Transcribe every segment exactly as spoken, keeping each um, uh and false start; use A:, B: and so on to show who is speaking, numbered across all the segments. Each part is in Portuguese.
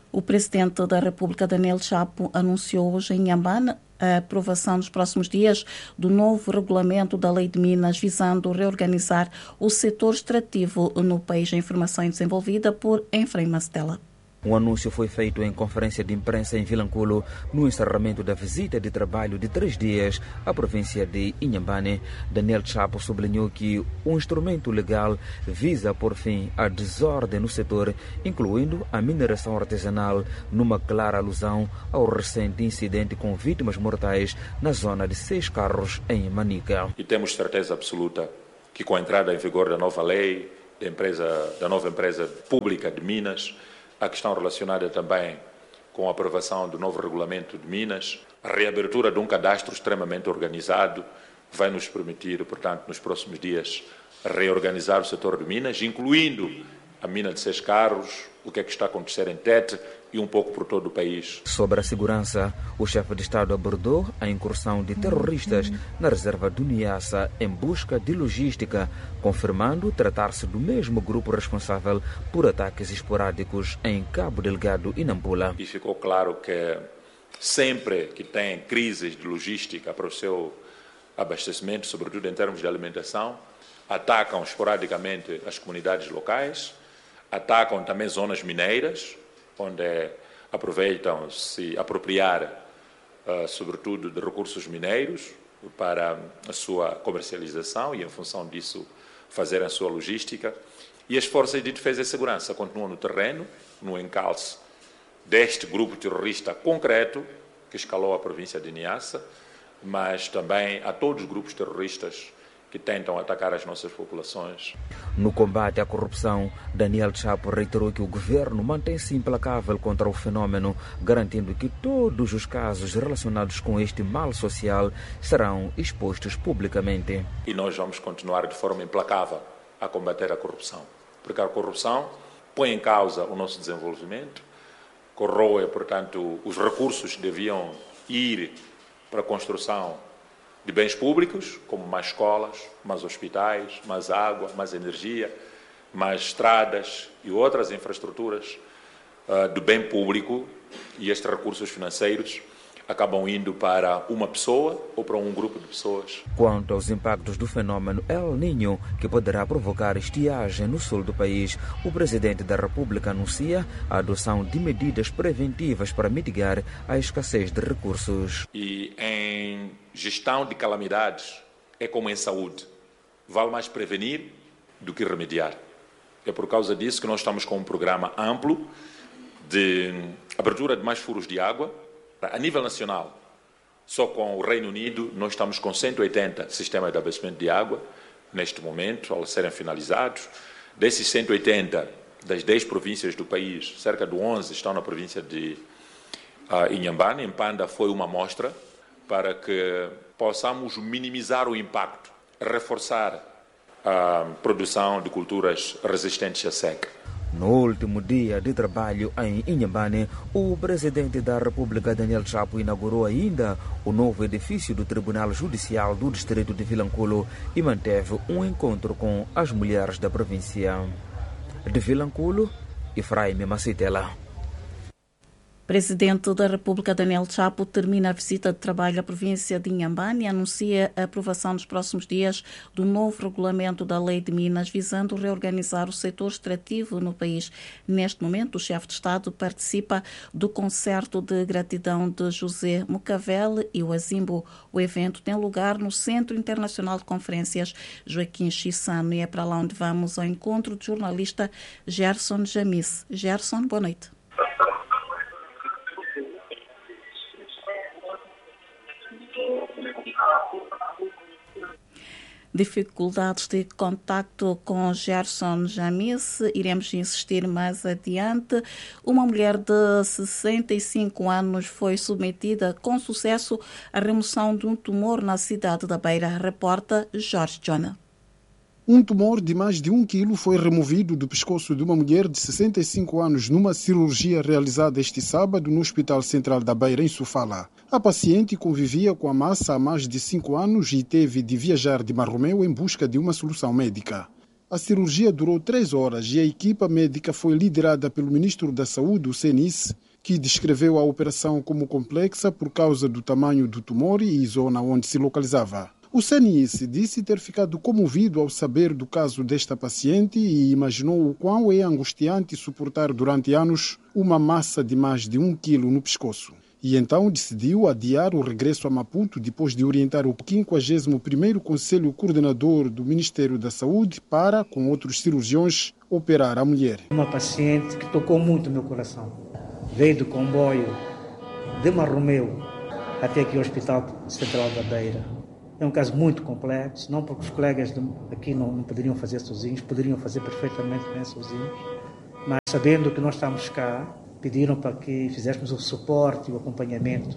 A: O presidente da República, Daniel Chapo, anunciou hoje em Inhambane a aprovação nos próximos dias do novo regulamento da Lei de Minas, visando reorganizar o setor extrativo no país. A informação é desenvolvida por Efraim Mastella.
B: O anúncio foi feito em conferência de imprensa em Vilanculo, no encerramento da visita de trabalho de três dias à província de Inhambane. Daniel Chapo sublinhou que o instrumento legal visa pôr fim à desordem no setor, incluindo a mineração artesanal, numa clara alusão ao recente incidente com vítimas mortais na zona de Seis Carros, em Manica.
C: E temos certeza absoluta que, com a entrada em vigor da nova lei, da, empresa, da nova empresa pública de Minas, a questão relacionada também com a aprovação do novo regulamento de Minas, a reabertura de um cadastro extremamente organizado vai nos permitir, portanto, nos próximos dias, reorganizar o setor de Minas, incluindo a mina de Seis Carros, o que é que está a acontecer em Tete e um pouco por todo o país.
B: Sobre a segurança, o chefe de Estado abordou a incursão de terroristas na reserva do Niassa em busca de logística, confirmando tratar-se do mesmo grupo responsável por ataques esporádicos em Cabo Delgado e Nampula.
C: E ficou claro que sempre que tem crises de logística para o seu abastecimento, sobretudo em termos de alimentação, atacam esporadicamente as comunidades locais, atacam também zonas mineiras, onde aproveitam se apropriar, uh, sobretudo, de recursos mineiros para a sua comercialização e, em função disso, fazer a sua logística. E as forças de defesa e segurança continuam no terreno, no encalço deste grupo terrorista concreto, que escalou a província de Niassa, mas também a todos os grupos terroristas que tentam atacar as nossas populações.
B: No combate à corrupção, Daniel Chapo reiterou que o governo mantém-se implacável contra o fenômeno, garantindo que todos os casos relacionados com este mal social serão expostos publicamente.
C: E nós vamos continuar de forma implacável a combater a corrupção, porque a corrupção põe em causa o nosso desenvolvimento, corroe, portanto, os recursos que deviam ir para a construção de bens públicos, como mais escolas, mais hospitais, mais água, mais energia, mais estradas e outras infraestruturas uh, do bem público, e estes recursos financeiros acabam indo para uma pessoa ou para um grupo de pessoas.
B: Quanto aos impactos do fenômeno El Niño, que poderá provocar estiagem no sul do país, o presidente da República anuncia a adoção de medidas preventivas para mitigar a escassez de recursos.
C: E em gestão de calamidades, é como em saúde, vale mais prevenir do que remediar. É por causa disso que nós estamos com um programa amplo de abertura de mais furos de água. A nível nacional, só com o Reino Unido, nós estamos com cento e oitenta sistemas de abastecimento de água, neste momento, ao serem finalizados. Desses cento e oitenta, das dez províncias do país, cerca de onze estão na província de uh, Inhambane. Impanda foi uma amostra para que possamos minimizar o impacto, reforçar a produção de culturas resistentes à seca.
B: No último dia de trabalho em Inhambane, o presidente da República, Daniel Chapo, inaugurou ainda o novo edifício do Tribunal Judicial do Distrito de Vilanculo e manteve um encontro com as mulheres da província. De Vilanculo, Efraim Mastella.
A: Presidente da República, Daniel Chapo, termina a visita de trabalho à província de Inhambane e anuncia a aprovação nos próximos dias do novo regulamento da Lei de Minas, visando reorganizar o setor extrativo no país. Neste momento, o chefe de Estado participa do concerto de gratidão de José Mucavel e o Azimbo. O evento tem lugar no Centro Internacional de Conferências Joaquim Chissano e é para lá onde vamos ao encontro do jornalista Gerson Jamis. Gerson, boa noite. Dificuldades de contacto com Gerson Jamis, iremos insistir mais adiante. Uma mulher de sessenta e cinco anos foi submetida com sucesso à remoção de um tumor na cidade da Beira, reporta Jorge Jona.
D: Um tumor de mais de um quilo foi removido do pescoço de uma mulher de sessenta e cinco anos numa cirurgia realizada este sábado no Hospital Central da Beira, em Sofala. A paciente convivia com a massa há mais de cinco anos e teve de viajar de Marromeu em busca de uma solução médica. A cirurgia durou três horas e a equipa médica foi liderada pelo ministro da Saúde, o Senis, que descreveu a operação como complexa por causa do tamanho do tumor e zona onde se localizava. O Senis disse ter ficado comovido ao saber do caso desta paciente e imaginou o quão é angustiante suportar durante anos uma massa de mais de um quilo no pescoço. E então decidiu adiar o regresso a Maputo depois de orientar o quinquagésimo primeiro Conselho Coordenador do Ministério da Saúde para, com outros cirurgiões, operar a mulher.
E: Uma paciente que tocou muito o meu coração. Veio do comboio de Marromeu até aqui ao Hospital Central da Beira. É um caso muito complexo, não porque os colegas aqui não, não poderiam fazer sozinhos, poderiam fazer perfeitamente bem sozinhos, mas sabendo que nós estamos cá, pediram para que fizéssemos o suporte e o acompanhamento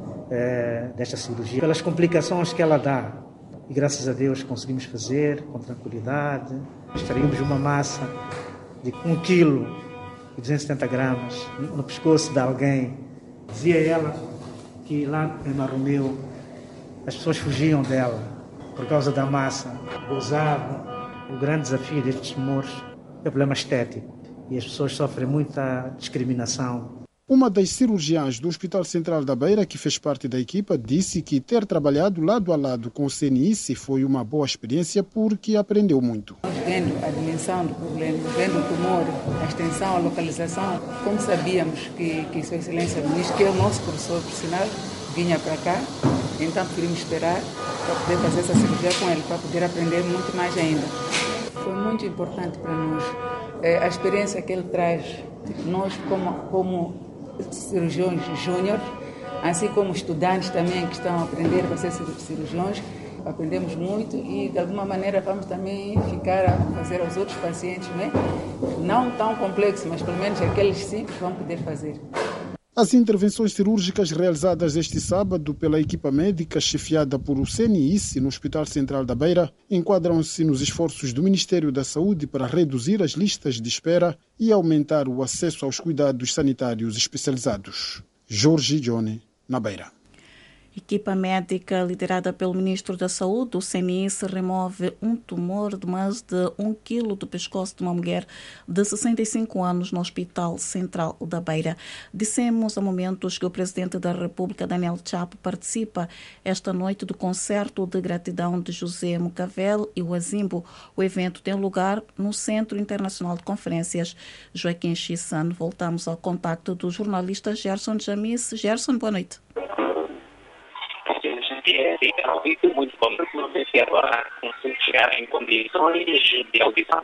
E: eh, desta cirurgia, pelas complicações que ela dá. E graças a Deus conseguimos fazer com tranquilidade. Extraímos uma massa de um quilo e duzentos e setenta gramas no pescoço de alguém. Dizia ela que lá em Marromeu as pessoas fugiam dela por causa da massa. Gozavam. O grande desafio destes tumores é o problema estético. E as pessoas sofrem muita discriminação.
D: Uma das cirurgiãs do Hospital Central da Beira, que fez parte da equipa, disse que ter trabalhado lado a lado com o C N I S foi uma boa experiência porque aprendeu muito.
F: Vendo a dimensão do problema, vendo o tumor, a extensão, a localização, como sabíamos que, que Sua Excelência o Ministro, que é o nosso professor, por sinal, vinha para cá, então preferimos esperar para poder fazer essa cirurgia com ele, para poder aprender muito mais ainda. Foi muito importante para nós. A experiência que ele traz, nós como, como cirurgiões júnior, assim como estudantes também que estão a aprender a ser cirurgiões, aprendemos muito e de alguma maneira vamos também ficar a fazer aos outros pacientes, né? Não tão complexos, mas pelo menos aqueles simples vão poder fazer.
D: As intervenções cirúrgicas realizadas este sábado pela equipa médica chefiada por o C N I S no Hospital Central da Beira enquadram-se nos esforços do Ministério da Saúde para reduzir as listas de espera e aumentar o acesso aos cuidados sanitários especializados. Jorge Johnny, na Beira.
A: Equipa médica liderada pelo Ministro da Saúde, o C N I S, remove um tumor de mais de um quilo do pescoço de uma mulher de sessenta e cinco anos no Hospital Central da Beira. Dissemos há momentos que o Presidente da República, Daniel Chapo, participa esta noite do concerto de gratidão de José Mucavel e o Azimbo. O evento tem lugar no Centro Internacional de Conferências Joaquim Chissano. Voltamos ao contacto do jornalista Gerson Jamis. Gerson, boa noite.
G: Muito bom, porque não sei se agora consigo chegar em condições de audição.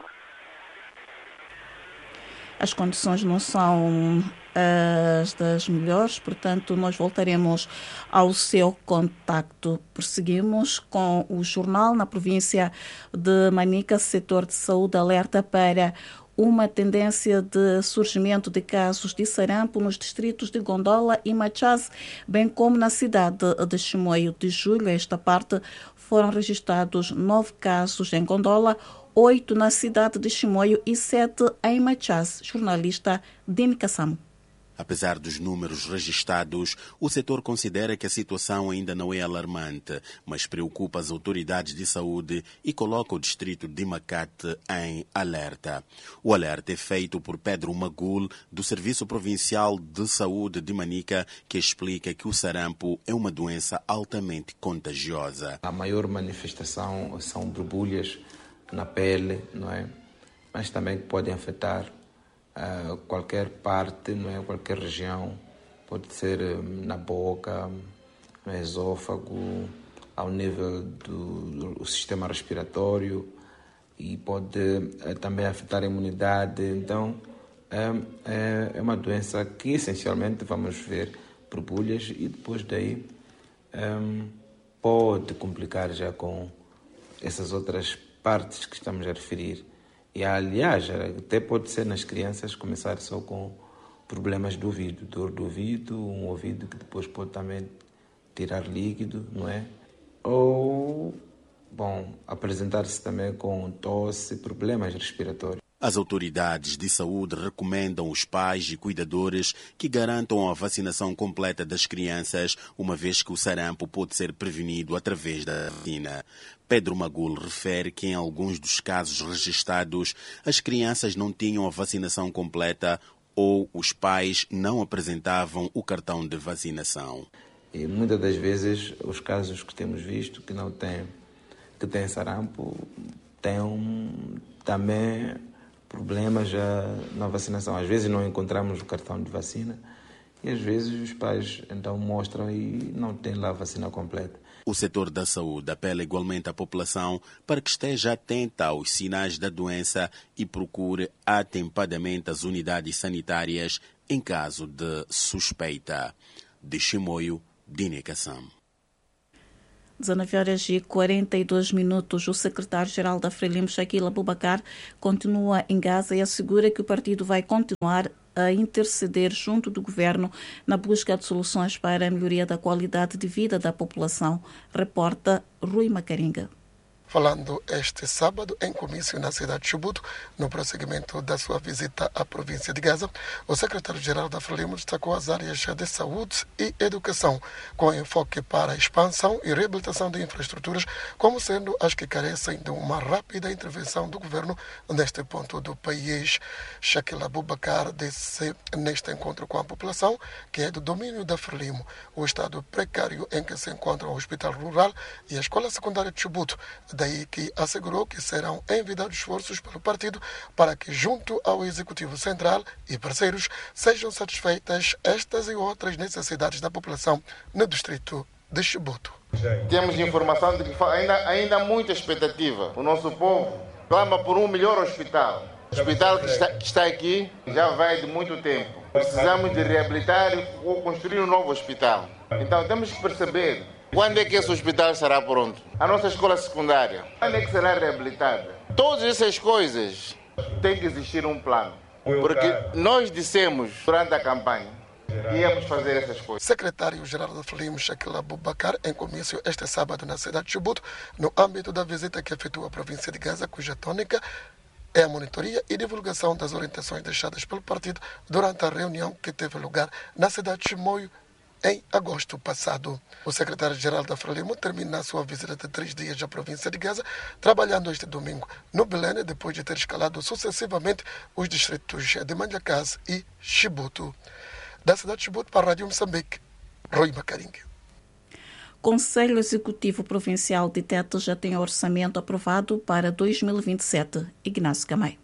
A: As condições não são as das melhores, portanto, nós voltaremos ao seu contacto. Prosseguimos com o jornal. Na província de Manica, setor de saúde alerta para uma tendência de surgimento de casos de sarampo nos distritos de Gondola e Machaz, bem como na cidade de Chimoio. De julho a esta parte foram registrados nove casos em Gondola, oito na cidade de Chimoio e sete em Machaz. Jornalista Dini Kassamo.
H: Apesar dos números registados, o setor considera que a situação ainda não é alarmante, mas preocupa as autoridades de saúde e coloca o distrito de Macate em alerta. O alerta é feito por Pedro Magul, do Serviço Provincial de Saúde de Manica, que explica que o sarampo é uma doença altamente contagiosa.
I: A maior manifestação são borbulhas na pele, não é? Mas também podem afetar Uh, qualquer parte, não é? Qualquer região, pode ser um, na boca, no esôfago, ao nível do, do sistema respiratório e pode uh, também afetar a imunidade. Então, um, é, é uma doença que essencialmente vamos ver borbulhas e depois daí um, pode complicar já com essas outras partes que estamos a referir. E, aliás, até pode ser nas crianças começar só com problemas do ouvido, dor do ouvido, um ouvido que depois pode também tirar líquido, não é? Ou, bom, apresentar-se também com tosse, problemas respiratórios.
H: As autoridades de saúde recomendam os pais e cuidadores que garantam a vacinação completa das crianças, uma vez que o sarampo pode ser prevenido através da vacina. Pedro Magul refere que em alguns dos casos registrados, as crianças não tinham a vacinação completa ou os pais não apresentavam o cartão de vacinação.
I: E muitas das vezes os casos que temos visto que não têm, que têm sarampo, têm um, também problemas já na vacinação. Às vezes não encontramos o cartão de vacina e às vezes os pais então mostram e não têm lá a vacina completa.
H: O setor da saúde apela igualmente à população para que esteja atenta aos sinais da doença e procure atempadamente as unidades sanitárias em caso de suspeita. De Chimoio, Dine Kassam.
A: dezenove horas e quarenta e dois minutos. O secretário-geral da Frelimo, Shaquille Abubakar, continua em Gaza e assegura que o partido vai continuar a interceder junto do governo na busca de soluções para a melhoria da qualidade de vida da população. Reporta Rui Macaringa.
J: Falando este sábado em comício na cidade de Chibouto, no prosseguimento da sua visita à província de Gaza, o secretário-geral da Frelimo destacou as áreas de saúde e educação, com enfoque para a expansão e reabilitação de infraestruturas, como sendo as que carecem de uma rápida intervenção do governo neste ponto do país. Shaquille Abubakar disse neste encontro com a população que é do domínio da Frelimo o estado precário em que se encontra o Hospital Rural e a Escola Secundária de Chibouto. Daí que assegurou que serão enviados esforços pelo partido para que, junto ao Executivo Central e parceiros, sejam satisfeitas estas e outras necessidades da população no distrito de Chibouto.
K: Temos informação de que ainda, ainda há muita expectativa. O nosso povo clama por um melhor hospital. O hospital que está, que está aqui já vai de muito tempo. Precisamos de reabilitar ou construir um novo hospital. Então temos que perceber quando é que esse hospital estará pronto? A nossa escola secundária, quando é que será reabilitada? Todas essas coisas tem que existir um plano. Porque nós dissemos durante a campanha que íamos fazer essas coisas.
J: Secretário-geral da Frelimo, Shaquille Abubakar, em comício este sábado na cidade de Chibouto, no âmbito da visita que efetua a província de Gaza, cuja tônica é a monitoria e divulgação das orientações deixadas pelo partido durante a reunião que teve lugar na cidade de Chimoio, em agosto passado. O secretário-geral da Frelimo termina a sua visita de três dias à província de Gaza, trabalhando este domingo no Belém, depois de ter escalado sucessivamente os distritos de Manjacás e Chibouto. Da cidade de Chibouto para a Rádio Moçambique, Rui Macaringa.
A: Conselho Executivo Provincial de Tete já tem orçamento aprovado para dois mil e vinte e sete. Ignácio Camay.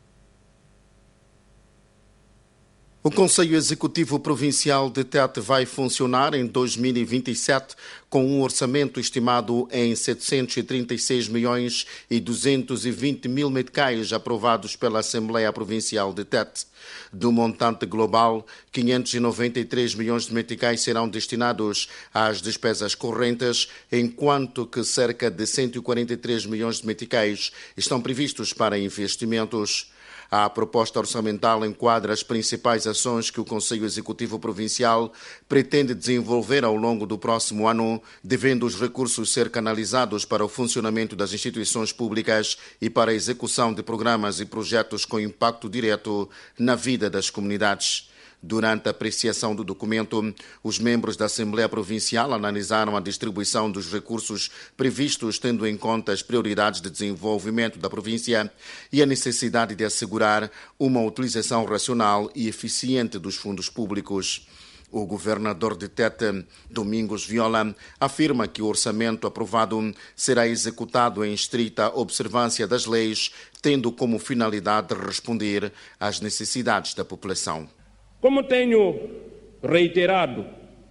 L: O Conselho Executivo Provincial de Tete vai funcionar em dois mil e vinte e sete com um orçamento estimado em setecentos e trinta e seis milhões e duzentos e vinte mil meticais aprovados pela Assembleia Provincial de Tete. Do montante global, quinhentos e noventa e três milhões de meticais serão destinados às despesas correntes, enquanto que cerca de cento e quarenta e três milhões de meticais estão previstos para investimentos. A proposta orçamental enquadra as principais ações que o Conselho Executivo Provincial pretende desenvolver ao longo do próximo ano, devendo os recursos ser canalizados para o funcionamento das instituições públicas e para a execução de programas e projetos com impacto direto na vida das comunidades. Durante a apreciação do documento, os membros da Assembleia Provincial analisaram a distribuição dos recursos previstos, tendo em conta as prioridades de desenvolvimento da província e a necessidade de assegurar uma utilização racional e eficiente dos fundos públicos. O governador de Tete, Domingos Viola, afirma que o orçamento aprovado será executado em estrita observância das leis, tendo como finalidade responder às necessidades da população.
M: Como tenho reiterado,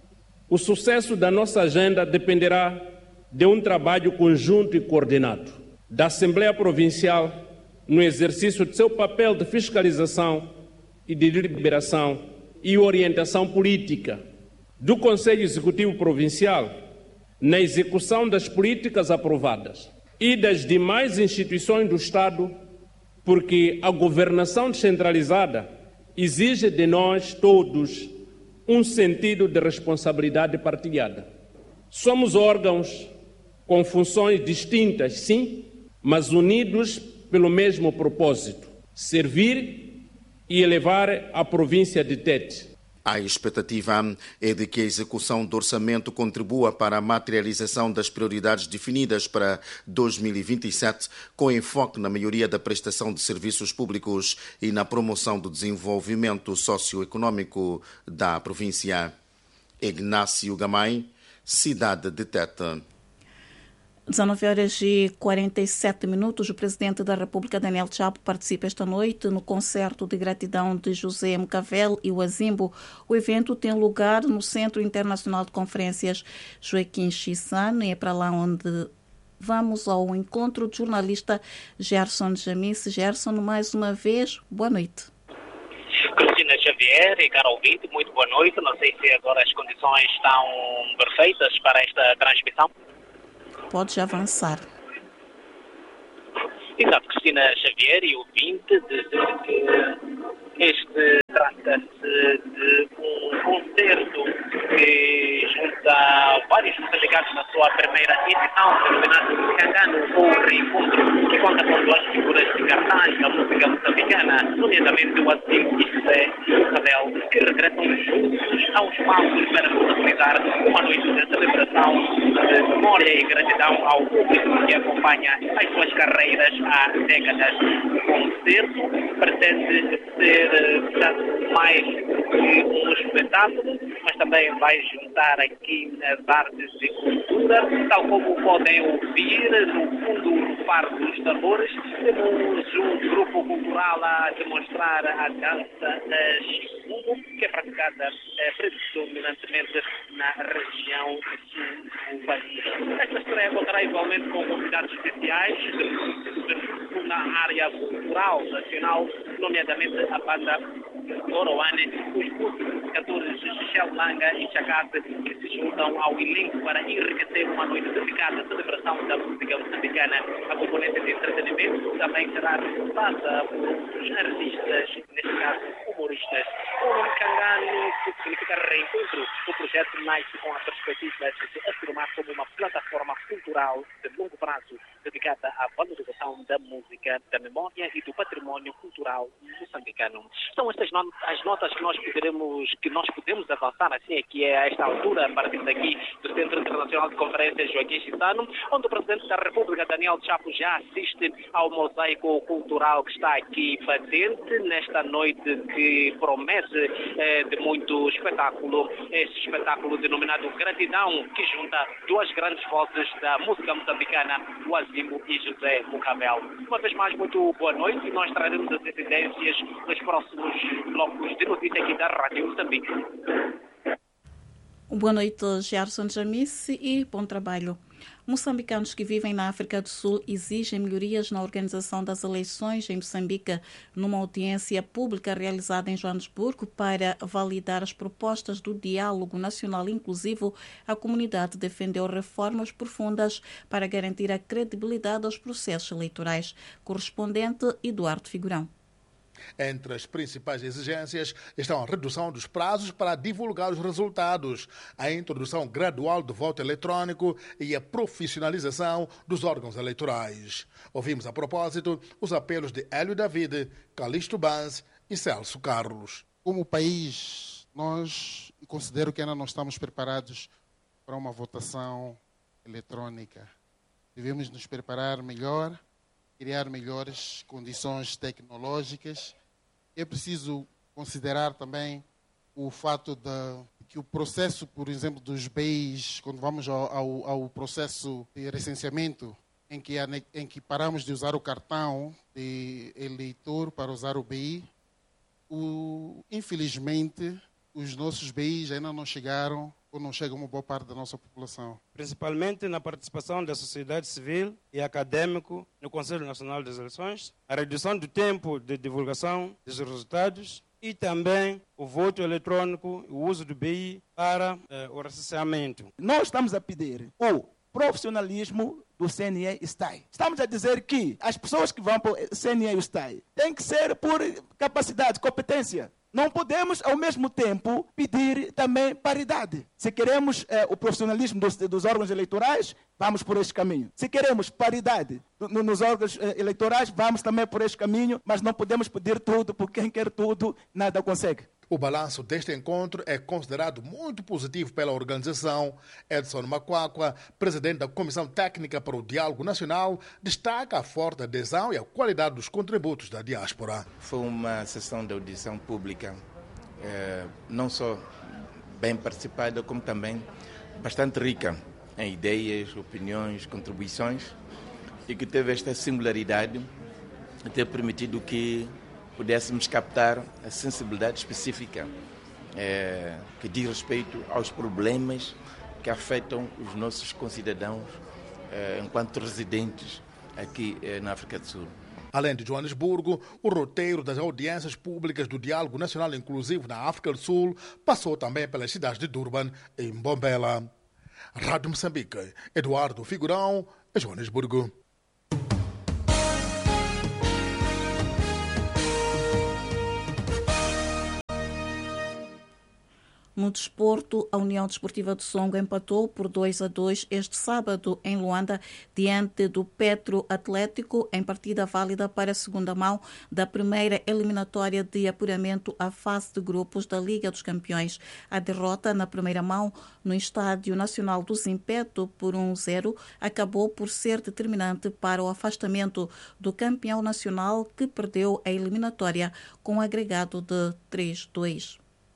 M: o sucesso da nossa agenda dependerá de um trabalho conjunto e coordenado da Assembleia Provincial no exercício de seu papel de fiscalização e de deliberação e orientação política, do Conselho Executivo Provincial na execução das políticas aprovadas e das demais instituições do Estado, porque a governação descentralizada exige de nós todos um sentido de responsabilidade partilhada. Somos órgãos com funções distintas, sim, mas unidos pelo mesmo propósito: servir e elevar a província de Tete.
L: A expectativa é de que a execução do orçamento contribua para a materialização das prioridades definidas para dois mil e vinte e sete, com enfoque na melhoria da prestação de serviços públicos e na promoção do desenvolvimento socioeconômico da província. Ignácio Gamay, cidade de Tete.
A: dezenove horas e quarenta e sete minutos. O presidente da República, Daniel Chapo, participa esta noite no concerto de gratidão de José Mcavel e o Azimbo. O evento tem lugar no Centro Internacional de Conferências Joaquim Chissano e é para lá onde vamos ao encontro do jornalista Gerson Jamice. Gerson, mais uma vez, boa noite.
G: Cristina Xavier e caro ouvinte, muito boa noite. Não sei se agora as condições estão perfeitas para esta transmissão.
A: Podes avançar.
G: Exato, Cristina Xavier e ouvinte, dizer que este trata-se de um concerto que junta vários moçambicanos na sua primeira edição, denominado Cangano ou Reencontro, que conta com duas figuras de cartaz da música moçambicana, nomeadamente o Azimbo e José Mcavel, que regressam juntos aos palcos para protagonizar uma noite de celebração de memória e gratidão ao público que acompanha as suas carreiras há décadas. O concerto pretende ser portanto, mais que um espetáculo, mas também vai juntar aqui as artes e cultura, tal como podem ouvir no fundo do Faro dos Tambores. Temos um grupo cultural a demonstrar a dança Chikungo, que é praticada eh, predominantemente na região sul do país. Esta estreia contará igualmente com convidados especiais na área cultural nacional, nomeadamente a banda Oroane, os músicos Shell Langa e Chacate, que se juntam ao elenco para enriquecer uma noite dedicada à celebração da música moçambicana. A componente de entretenimento também será representada por os artistas, neste caso humoristas. O nome Cangano, que significa reencontro, o projeto nasce com a perspectiva de se afirmar como uma plataforma cultural de longo prazo dedicada à valorização da música, da memória e do património cultural moçambicano. São estas no- as notas que nós poderemos, que nós podemos avançar assim aqui a esta altura, a partir daqui do Centro Internacional de Conferências Joaquim Chissano, onde o Presidente da República, Daniel Chapo, já assiste ao mosaico cultural que está aqui patente nesta noite que promete eh, de muito espetáculo. Este espetáculo denominado Gratidão, que junta duas grandes vozes da música moçambicana, o Azimbo e José Mcavel. Uma vez mais, muito boa noite. Nós traremos as incidências nos próximos blocos de notícia aqui da Rádio Moçambique.
A: Boa noite, Gerson Jamice, e bom trabalho. Moçambicanos que vivem na África do Sul exigem melhorias na organização das eleições em Moçambique. Numa audiência pública realizada em Joanesburgo para validar as propostas do Diálogo Nacional Inclusivo, a comunidade defendeu reformas profundas para garantir a credibilidade aos processos eleitorais. Correspondente Eduardo Figurão.
N: Entre as principais exigências estão a redução dos prazos para divulgar os resultados, a introdução gradual do voto eletrônico e a profissionalização dos órgãos eleitorais. Ouvimos a propósito os apelos de Hélio David, Calixto Banz e Celso Carlos.
D: Como país, nós considero que ainda não estamos preparados para uma votação eletrônica. Devemos nos preparar melhor, criar melhores condições tecnológicas. É preciso considerar também o fato de que o processo, por exemplo, dos B Is, quando vamos ao, ao, ao processo de recenseamento, em que, em que paramos de usar o cartão de eleitor para usar o B I, o, infelizmente, os nossos B Is ainda não chegaram ou não chega uma boa parte da nossa população.
O: Principalmente na participação da sociedade civil e acadêmico no Conselho Nacional das Eleições, a redução do tempo de divulgação dos resultados e também o voto eletrônico, o uso do B I para eh, o recenseamento.
P: Nós estamos a pedir o profissionalismo do C N E e S T A I. Estamos a dizer que as pessoas que vão para o C N E e o S T A I têm que ser por capacidade, competência. Não podemos, ao mesmo tempo, pedir também paridade. Se queremos eh, o profissionalismo dos, dos órgãos eleitorais, vamos por este caminho. Se queremos paridade no, nos órgãos eh, eleitorais, vamos também por este caminho, mas não podemos pedir tudo, porque quem quer tudo, nada consegue.
N: O balanço deste encontro é considerado muito positivo pela organização. Edson Macuacua, presidente da Comissão Técnica para o Diálogo Nacional, destaca a forte adesão e a qualidade dos contributos da diáspora.
Q: Foi uma sessão de audição pública, eh, não só bem participada, como também bastante rica em ideias, opiniões, contribuições, e que teve esta singularidade de ter permitido que pudéssemos captar a sensibilidade específica eh, que diz respeito aos problemas que afetam os nossos concidadãos eh, enquanto residentes aqui eh, na África do Sul.
N: Além de Joanesburgo, o roteiro das audiências públicas do Diálogo Nacional Inclusivo na África do Sul passou também pelas cidades de Durban e Mbombela. Rádio Moçambique, Eduardo Figurão, Joanesburgo.
A: No desporto, a União Desportiva do Songo empatou por dois a dois este sábado em Luanda, diante do Petro Atlético, em partida válida para a segunda mão da primeira eliminatória de apuramento à fase de grupos da Liga dos Campeões. A derrota na primeira mão, no Estádio Nacional do Zimpeto, por um a zero, acabou por ser determinante para o afastamento do campeão nacional, que perdeu a eliminatória com um agregado de três a dois.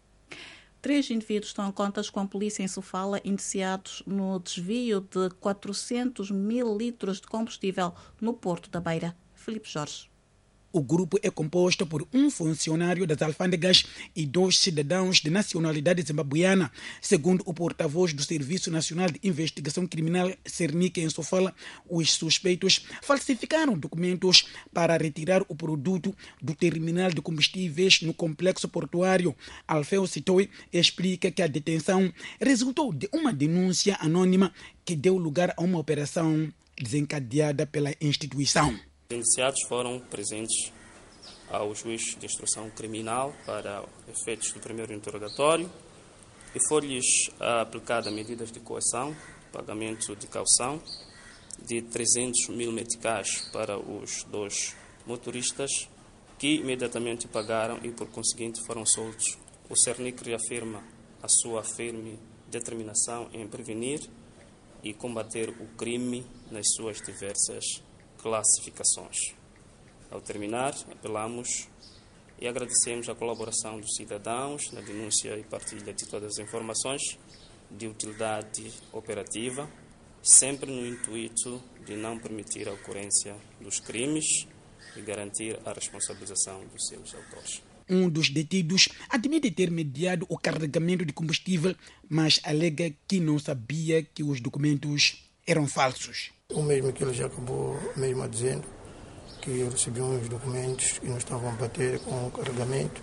A: Três indivíduos estão em contas com a polícia em Sofala, indiciados no desvio de quatrocentos mil litros de combustível no Porto da Beira. Filipe Jorge.
R: O grupo é composto por um funcionário das alfândegas e dois cidadãos de nacionalidade zimbabuiana. Segundo o porta-voz do Serviço Nacional de Investigação Criminal, Cernic, em Sofala, os suspeitos falsificaram documentos para retirar o produto do terminal de combustíveis no complexo portuário. Alfeu Sitoi explica que a detenção resultou de uma denúncia anônima que deu lugar a uma operação desencadeada pela instituição.
S: Os indiciados foram presentes ao juiz de instrução criminal para efeitos do primeiro interrogatório e foi-lhes aplicada medidas de coação, pagamento de caução de trezentos mil meticais para os dois motoristas, que imediatamente pagaram e, por conseguinte, foram soltos. O Cernic reafirma a sua firme determinação em prevenir e combater o crime nas suas diversas classificações. Ao terminar, apelamos e agradecemos a colaboração dos cidadãos na denúncia e partilha de todas as informações de utilidade operativa, sempre no intuito de não permitir a ocorrência dos crimes e garantir a responsabilização dos seus autores.
R: Um dos detidos admite ter mediado o carregamento de combustível, mas alega que não sabia que os documentos eram falsos.
T: O mesmo que ele já acabou mesmo dizendo, que eu recebi uns documentos que não estavam a bater com o carregamento.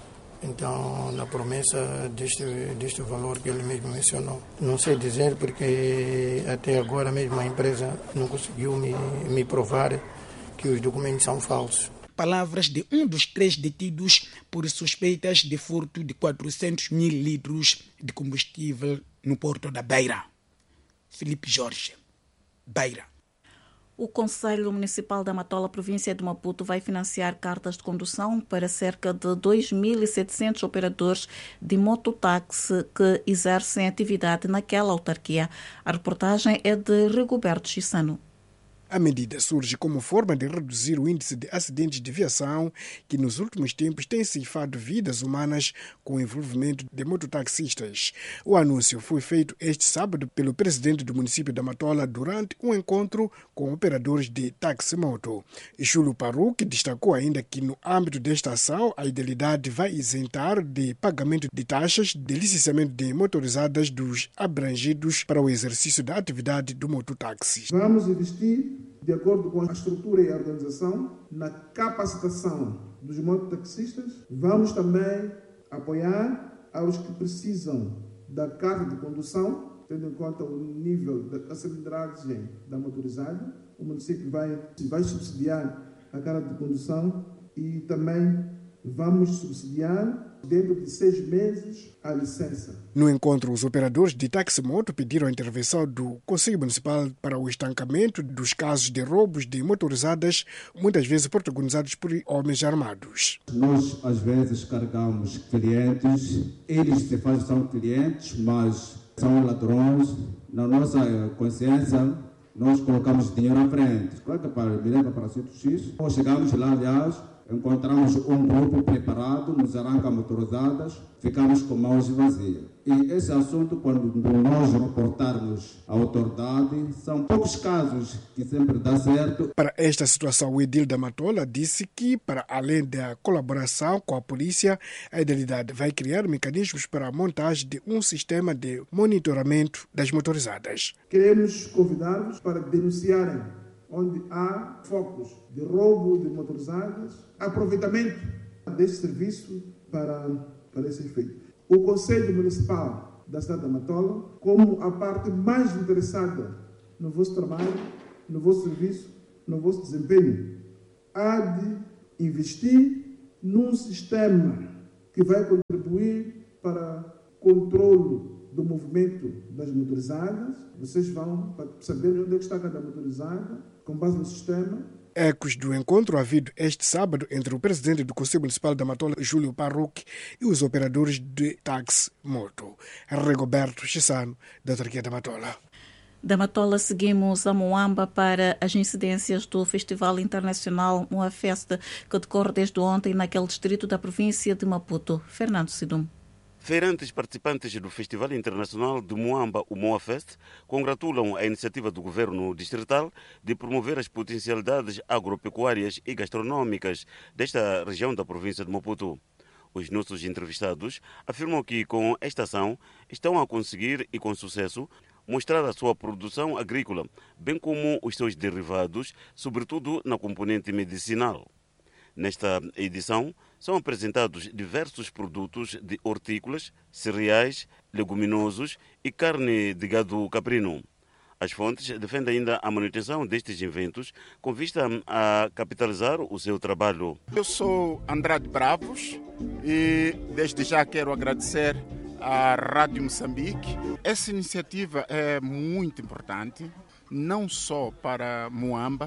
T: Então, na promessa deste, deste valor que ele mesmo mencionou. Não sei dizer porque até agora mesmo a empresa não conseguiu me, me provar que os documentos são falsos.
R: Palavras de um dos três detidos por suspeitas de furto de quatrocentos mil litros de combustível no Porto da Beira. Filipe Jorge, Beira.
A: O Conselho Municipal da Matola, província de Maputo, vai financiar cartas de condução para cerca de dois mil e setecentos operadores de mototáxi que exercem atividade naquela autarquia. A reportagem é de Rigoberto Chissano.
D: A medida surge como forma de reduzir o índice de acidentes de viação que nos últimos tempos tem ceifado vidas humanas com o envolvimento de mototaxistas. O anúncio foi feito este sábado pelo presidente do município da Matola durante um encontro com operadores de táxi-moto. Chulo Paruque destacou ainda que no âmbito desta ação a Idealidade vai isentar de pagamento de taxas de licenciamento de motorizadas dos abrangidos para o exercício da atividade do mototáxi.
U: Vamos investir de acordo com a estrutura e a organização, na capacitação dos mototaxistas. Vamos também apoiar aos que precisam da carta de condução, tendo em conta o nível da cilindragem da motorizada. O município vai, vai subsidiar a carta de condução e também vamos subsidiar dentro de seis meses, a licença.
D: No encontro, os operadores de taximoto pediram a intervenção do Conselho Municipal para o estancamento dos casos de roubos de motorizadas, muitas vezes protagonizados por homens armados.
C: Nós, às vezes, carregamos clientes, eles se fazem são clientes, mas são ladrões. Na nossa consciência, nós colocamos dinheiro à frente. Claro que para, me leva para sítio X. Nós chegamos lá, aliás, encontramos um grupo preparado, nos arranca motorizadas, ficamos com mãos vazias. E esse assunto, quando nós reportarmos à autoridade, são poucos casos que sempre dá certo.
D: Para esta situação, o edil da Matola disse que, para além da colaboração com a polícia, a idealidade vai criar mecanismos para a montagem de um sistema de monitoramento das motorizadas.
U: Queremos convidá-los para denunciarem onde há focos de roubo de motorizadas, aproveitamento deste serviço para, para esse efeito. O Conselho Municipal da cidade da Matola, como a parte mais interessada no vosso trabalho, no vosso serviço, no vosso desempenho, há de investir num sistema que vai contribuir para o controle do movimento das motorizadas. Vocês vão saber onde é que está cada motorizada, com base no sistema.
D: Ecos do encontro havido este sábado entre o presidente do Conselho Municipal da Matola, Júlio Parruque, e os operadores de táxi moto. Rigoberto Chissano, da Autarquia da Matola.
A: Da Matola seguimos a Moamba para as incidências do Festival Internacional Moafest, que decorre desde ontem naquele distrito da província de Maputo. Fernando Sidum.
H: Feirantes participantes do Festival Internacional de Moamba, o Moafest, congratulam a iniciativa do governo distrital de promover as potencialidades agropecuárias e gastronômicas desta região da província de Maputo. Os nossos entrevistados afirmam que com esta ação estão a conseguir e com sucesso mostrar a sua produção agrícola, bem como os seus derivados, sobretudo na componente medicinal. Nesta edição, são apresentados diversos produtos de hortícolas, cereais, leguminosos e carne de gado caprino. As fontes defendem ainda a manutenção destes eventos com vista a capitalizar o seu trabalho.
V: Eu sou Andrade Bravos e desde já quero agradecer à Rádio Moçambique. Essa iniciativa é muito importante, não só para Moamba,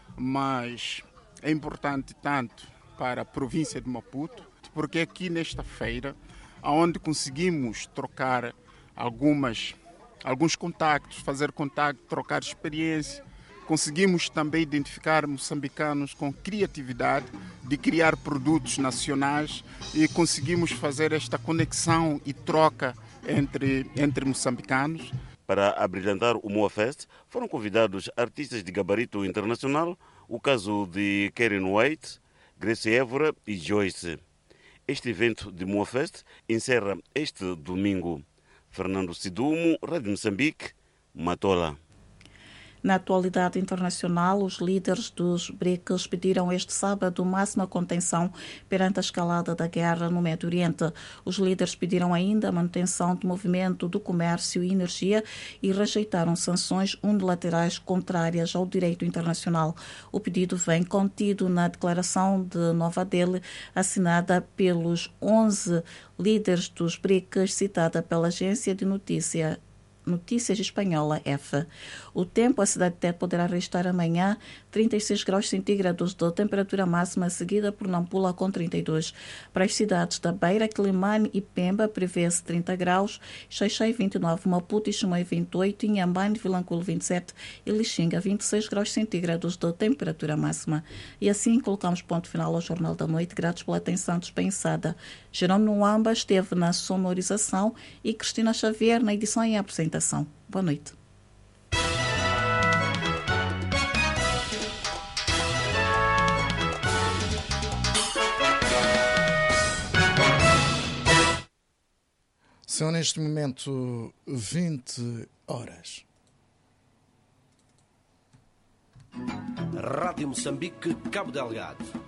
V: mas é importante tanto para a província de Maputo, porque aqui nesta feira, onde conseguimos trocar algumas, alguns contactos, fazer contato, trocar experiência, conseguimos também identificar moçambicanos com criatividade de criar produtos nacionais e conseguimos fazer esta conexão e troca entre, entre moçambicanos.
H: Para abrilhantar o Moafest, foram convidados artistas de gabarito internacional, o caso de Karen White, Grace Évora e Joyce. Este evento de Moafest encerra este domingo. Fernando Sidumo, Rádio Moçambique, Matola.
A: Na atualidade internacional, os líderes dos BRICS pediram este sábado máxima contenção perante a escalada da guerra no Médio Oriente. Os líderes pediram ainda a manutenção do movimento do comércio e energia e rejeitaram sanções unilaterais contrárias ao direito internacional. O pedido vem contido na declaração de Nova Delhi, assinada pelos onze líderes dos BRICS, citada pela agência de notícia Notícias Espanhola F. O tempo, a cidade de Tete poderá registrar amanhã trinta e seis graus centígrados de temperatura máxima, seguida por Nampula com trinta e dois. Para as cidades da Beira, Quelimane e Pemba prevê-se trinta graus, Xai-Xai vinte e nove, Maputo e Chimoio vinte e oito, Inhambane, Vilanculo vinte e sete e Lixinga vinte e seis graus centígrados de temperatura máxima. E assim colocamos ponto final ao Jornal da Noite. Gratos pela atenção dispensada. Jerome Nuamba esteve na sonorização e Cristina Xavier na edição e apresentação. Boa noite.
W: São neste momento vinte horas.
X: Rádio Moçambique, Cabo Delgado.